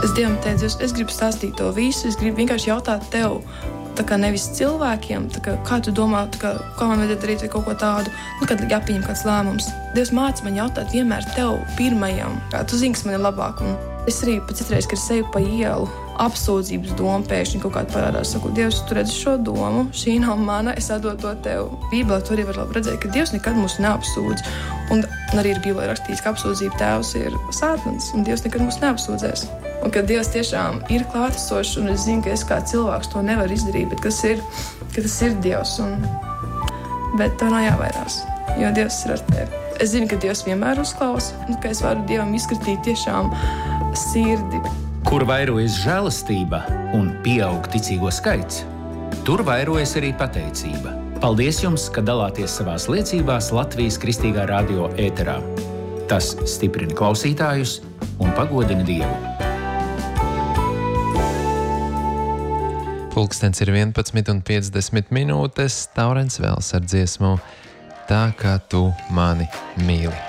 Es Dievam teicu, es gribu stāstīt to visu, es gribu vienkārši jautāt tev, tā kā nevis cilvēkiem, tā kā tu domā, kā man vajadzētu darīt vai kaut ko tādu, kad jāpieņem kāds lēmums. Dievs māca man jautāt vienmēr tev pirmajam, kā tu zini, kas man ir labāk. Un es arī citreiz, kad es eju pa ielu, apsūdzības doma pēkšņi kaut kāda parādās. Saku, Dievs, tu redzi šo domu, šī nav mana, es atdodu to tev. Bībelē tu arī var labi redzēt, ka Dievs nekad mūs neapsūdz. Un arī ir Bībelē rakstīts, ka apsūdzība tēvs ir sātans, un Dievs nekad mūs neapsūdzēs. Un ka Dievs tiešām ir klātesošs, un es zinu, ka es kā cilvēks to nevaru izdarīt, bet ka tas ir Dievs. Bet tev nav jāvairās, jo Dievs ir ar tevi. Es zinu, ka Dievs vienmēr uzklausa, un ka es varu Dievam izskatīt tiešām sirdi. Kur vairojas žēlastība un pieaug ticīgo skaits, tur vairojas arī pateicība. Paldies jums, ka dalāties savās liecībās Latvijas Kristīgā radio ēterā. Tas stiprina klausītājus un pagodina Dievu. Pulkstens ir 11:50. Taurens Vēls ar dziesmu Tā kā tu mani mīli.